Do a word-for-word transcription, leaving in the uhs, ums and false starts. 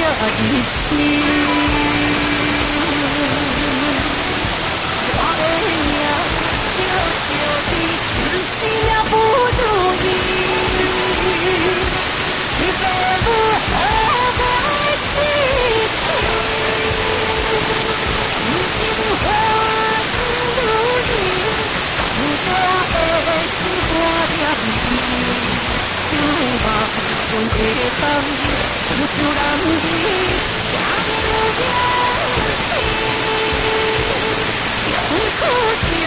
的心。我的命小小的，只是命不如意。一辈子好在一起，不是好如意，不该的是我的命。就望阮的tâm不就让你相互相惜，相互相